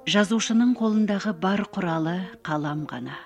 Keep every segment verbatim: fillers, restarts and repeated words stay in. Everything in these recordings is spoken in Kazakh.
Жазушының қолындағы бар құралы қалам ғана.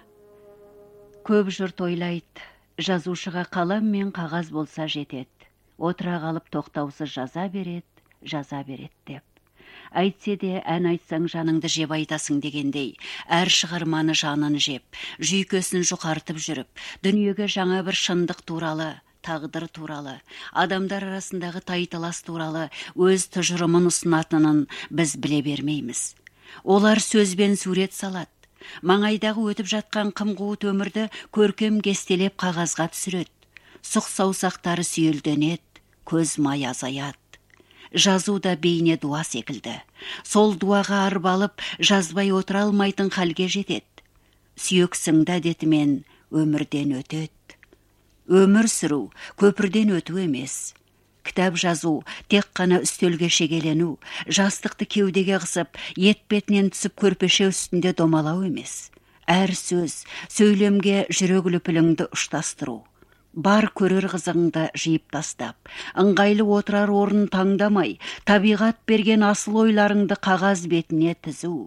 Көп жұрт ойлайды, жазушыға қалам мен қағаз болса жетеді. Отыра қалып тоқтаусыз жаза береді, жаза береді деп. Әйтсе де ән айтсаң жаныңды жеп айтасың дегендей, әр шығарманы жанын жеп, жүйкесін жұқартып жүріп, дүниеге жаңа бір шындық туралы, тағдыр туралы, адамдар арасындағы тайталас туралы өз тұжырымын ұсынатынын біз біле бермейміз. Олар сөзбен сурет салады. Маңайдағы өтіп жатқан қым-қуыт өмірді көркем кестелеп қағазға түсіреді. Сұқ саусақтары сүйелденеді, көз май азаяды. Жазу да бейне дуа секілді. Сол дуаға арбалып, жазбай отыра алмайтын халге жетеді. Сүйексіңді әдетімен өмірден өтеді. Өмір сүру көпірден өту емес. Кітап жазу тек қана үстелге шегелену, жастықты кеудеге қысып, ет бетінен түсіп көрпеше үстінде домалау емес. Әр сөз, сөйлемге жүрек лүпіліңді ұштастыру. Бар көрер қызыңды жиып тастап, ыңғайлы отырар орын таңдамай, табиғат берген асыл ойларыңды қағаз бетіне тізу.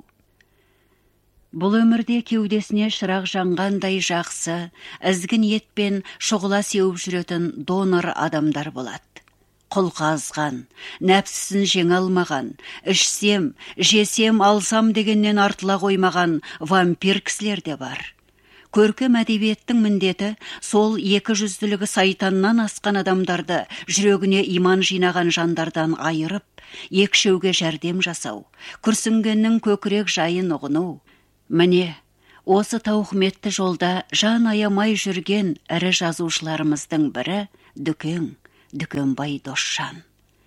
Бұл өмірде кеудесіне шырақ жанғандай жақсы, ізгі ниетпен шұғыла сеуіп жүретін донор адамдар болады. Құлқа азған, нәпсісін жеңе алмаған, ішсем, жесем, алсам дегеннен артыла қоймаған вампир кісілер де бар. Көркем әдебиеттің міндеті сол екі жүзділігі сайтаннан асқан адамдарды жүрегіне иман жинаған жандардан айырып, екшеуге жәрдем жасау, күрсінгеннің көкірек жайын ұғыну. Міне, осы тауқыметті жолда жан аямай жүрген ірі жазушыларымыздың бірі Дүкен, Дүкенбай Досжан.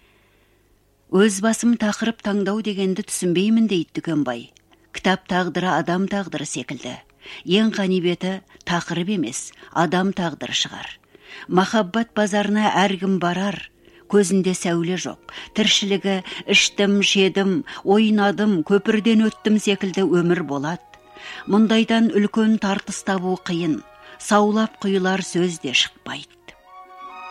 Өз басым тақырып таңдау дегенді түсінбеймін дейді Дүкенбай. Кітап тағдыры адам тағдыры секілді. Ең ғанибеті тақырып емес, адам тағдыры шығар. Махаббат базарына әркім барар, көзінде сәуле жоқ. Тіршілігі іштім, жедім, ойнадым, көпірден өттім секілді өмір болады. Мұндайдан үлкен тартыс табу қиын, саулап құйылар сөз де шықпайды.